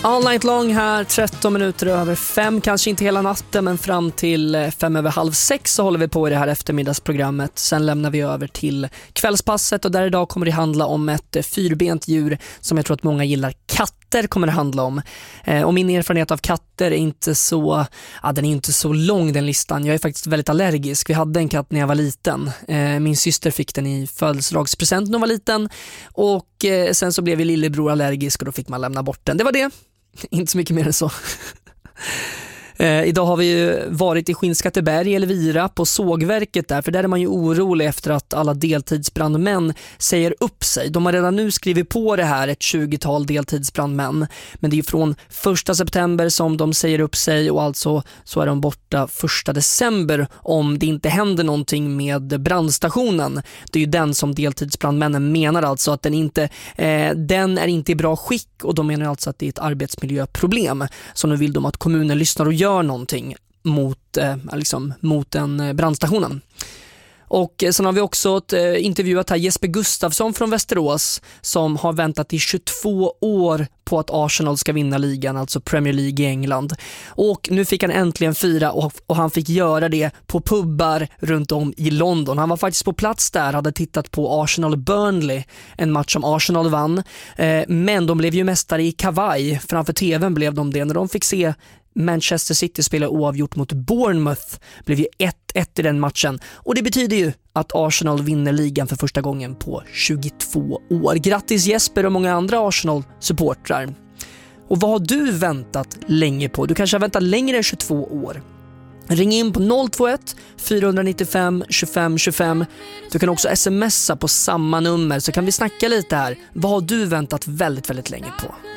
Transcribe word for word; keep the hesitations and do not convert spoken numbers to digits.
All night long här, tretton minuter över fem, kanske inte hela natten men fram till fem över halv sex så håller vi på i det här eftermiddagsprogrammet. Sen lämnar vi över till kvällspasset och där idag kommer det handla om ett fyrbent djur som jag tror att många gillar. Katter kommer det handla om. Eh, och min erfarenhet av katter är inte så, ja, den är inte så lång den listan. Jag är faktiskt väldigt allergisk. Vi hade en katt när jag var liten. Eh, min syster fick den i födelsedagspresent när hon var liten och eh, sen så blev vi lillebror allergisk och då fick man lämna bort den. Det var det. Inte så mycket mer än så. Eh, idag har vi ju varit i Skinnskatteberg, Elvira, på sågverket där. För där är man ju orolig efter att alla deltidsbrandmän säger upp sig. De har redan nu skrivit på det här, ett tjugotal deltidsbrandmän. Men det är ju från första september som de säger upp sig och alltså så är de borta första december om det inte händer någonting med brandstationen. Det är ju den som deltidsbrandmännen menar alltså att den inte eh, den är inte i bra skick och de menar alltså att det är ett arbetsmiljöproblem. Så nu vill de att kommunen lyssnar och gör någonting mot, eh, liksom, mot den brandstationen. Och sen har vi också ett, eh, intervjuat här Jesper Gustafsson från Västerås som har väntat i tjugotvå år på att Arsenal ska vinna ligan, alltså Premier League i England. Och nu fick han äntligen fira och, och han fick göra det på pubbar runt om i London. Han var faktiskt på plats där, hade tittat på Arsenal-Burnley, en match som Arsenal vann. Eh, men de blev ju mästare i kavaj, framför tvn blev de det när de fick se Manchester City spelar oavgjort mot Bournemouth. Blev ju ett ett i den matchen. Och det betyder ju att Arsenal vinner ligan för första gången på tjugotvå år. Grattis Jesper och många andra Arsenal-supportrar. Och vad har du väntat länge på? Du kanske har väntat längre än tjugotvå år. Ring in på noll två ett fyra nio fem tjugofem tjugofem. Du kan också smsa på samma nummer så kan vi snacka lite här. Vad har du väntat väldigt, väldigt länge på?